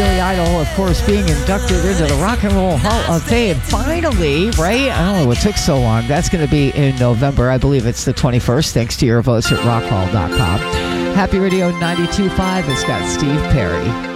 Billy Idol, of course, being inducted into the Rock and Roll Hall of Fame. Finally, right? I don't know what took so long. That's going to be in November. I believe it's the 21st, thanks to your votes at rockhall.com. Happy Radio 92.5. It's got Steve Perry.